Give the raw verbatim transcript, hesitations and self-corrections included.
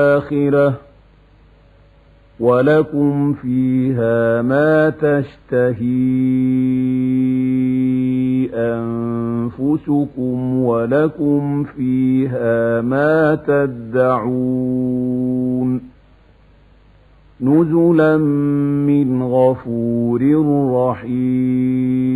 الآخرة ولكم فيها ما تشتهي أنفسكم ولكم فيها ما تدعون نزلا من غفور رحيم.